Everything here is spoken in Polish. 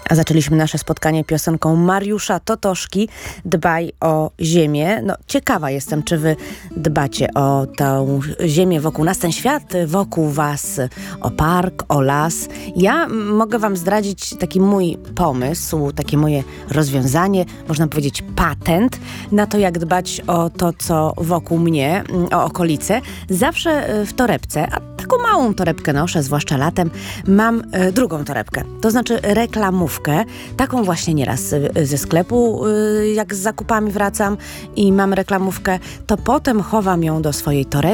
A zaczęliśmy nasze spotkanie piosenką Mariusza Totoszki Dbaj o ziemię. No, ciekawa jestem, czy wy dbacie o tę ziemię wokół nas, ten świat wokół was, o park, o las. Ja mogę wam zdradzić taki mój pomysł, takie moje rozwiązanie, można powiedzieć patent na to, jak dbać o to, co wokół mnie, o okolice. Zawsze w torebce, a taką małą torebkę noszę, zwłaszcza latem, mam drugą torebkę, to znaczy reklamówkę. Taką właśnie nieraz ze sklepu, jak z zakupami wracam i mam reklamówkę, to potem chowam ją do swojej torebki